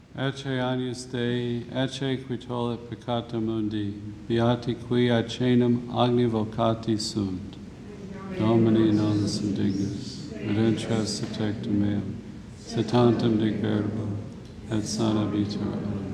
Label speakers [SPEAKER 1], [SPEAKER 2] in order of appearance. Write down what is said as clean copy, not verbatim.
[SPEAKER 1] Ecce agnus Dei, ecce qui tollit peccata mundi, beati qui acenum agni vocati sunt. Domini nolus indignus, redentras tectum meum, se tantum de gerbo, et sana vitor.